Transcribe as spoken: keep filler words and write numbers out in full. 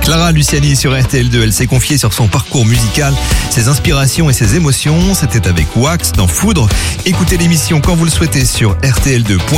Clara Luciani sur R T L deux, elle s'est confiée sur son parcours musical, ses inspirations et ses émotions. C'était avec Wax dans Foudre. Écoutez l'émission quand vous le souhaitez sur R T L deux point com.